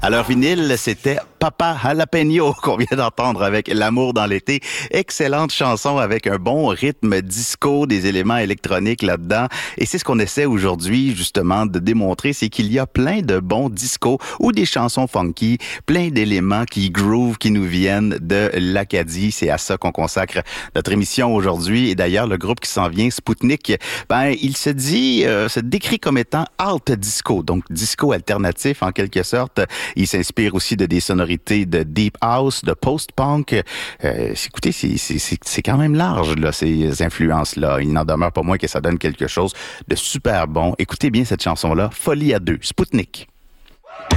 Alors vinyle, c'était Papa Jalapeno qu'on vient d'entendre avec L'amour dans l'été. Excellente chanson avec un bon rythme disco, des éléments électroniques là-dedans. Et c'est ce qu'on essaie aujourd'hui justement de démontrer, c'est qu'il y a plein de bons discos ou des chansons funky, plein d'éléments qui groove, qui nous viennent de l'Acadie. C'est à ça qu'on consacre notre émission aujourd'hui. Et d'ailleurs, le groupe qui s'en vient, Spoutnik, il se décrit comme étant alt disco, donc disco alternatif en quelque sorte. Il s'inspire aussi de des sonorités de deep house, de post-punk. Écoutez, c'est quand même large, là, ces influences-là. Il n'en demeure pas moins que ça donne quelque chose de super bon. Écoutez bien cette chanson-là, Folie à deux, Spoutnik.